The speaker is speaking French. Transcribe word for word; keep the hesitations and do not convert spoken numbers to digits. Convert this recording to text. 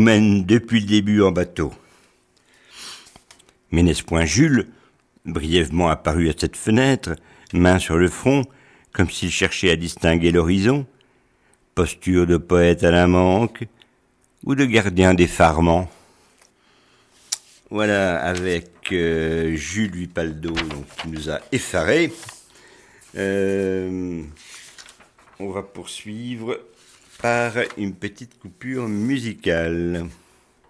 mène depuis le début en bateau. Mais n'est-ce point Jules, brièvement apparu à cette fenêtre, main sur le front, comme s'il cherchait à distinguer l'horizon, posture de poète à la manque ou de gardien d'effarement. Voilà, avec euh, Jules Huipaldo, donc, qui nous a effarés. Euh, on va poursuivre par une petite coupure musicale.